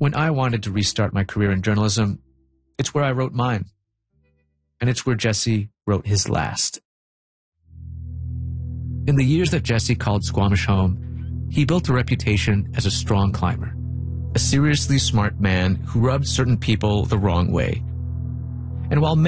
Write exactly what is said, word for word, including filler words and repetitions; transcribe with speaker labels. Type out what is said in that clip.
Speaker 1: When I wanted to restart my career in journalism, it's where I wrote mine. And it's where Jesse wrote his last. In the years that Jesse called Squamish home, he built a reputation as a strong climber, a seriously smart man who rubbed certain people the wrong way. And while